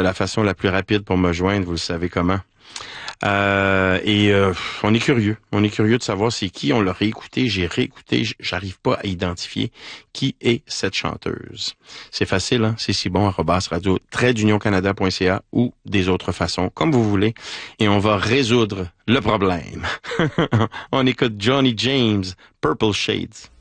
la façon la plus rapide pour me joindre, vous le savez comment. On est curieux. On est curieux de savoir c'est qui. On l'a réécouté, j'ai réécouté. J'arrive pas à identifier qui est cette chanteuse. C'est facile, hein? C'est si bon, @radio-canada.ca ou des autres façons, comme vous voulez. Et on va résoudre le problème. On écoute Johnny James, Purple Shades.